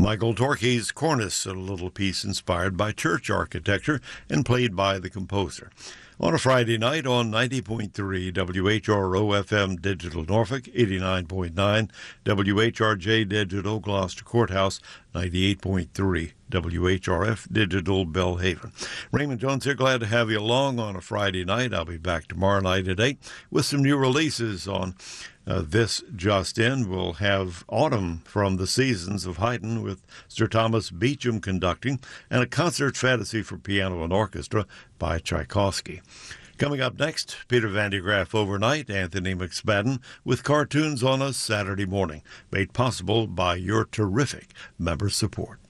Michael Torke's Cornice, a little piece inspired by church architecture and played by the composer. On a Friday night on 90.3 WHRO FM Digital Norfolk, 89.9 WHRJ Digital Gloucester Courthouse, 98.3 WHRF Digital Belhaven. Raymond Jones here, glad to have you along on a Friday night. I'll be back tomorrow night at 8 with some new releases on this just in. We'll have Autumn from the Seasons of Haydn with Sir Thomas Beecham conducting, and a concert fantasy for piano and orchestra by Tchaikovsky. Coming up next, Peter Van de Graaff Overnight, Anthony McSpadden with cartoons on a Saturday morning, made possible by your terrific member support.